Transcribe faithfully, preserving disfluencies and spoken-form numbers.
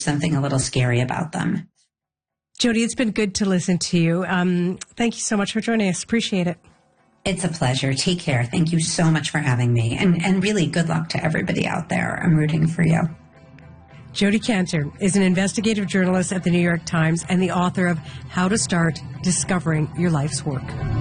something a little scary about them. Jodi, it's been good to listen to you. Um, thank you so much for joining us. Appreciate it. It's a pleasure. Take care. Thank you so much for having me. And, and really good luck to everybody out there. I'm rooting for you. Jodi Kantor is an investigative journalist at the New York Times and the author of How to Start Discovering Your Life's Work.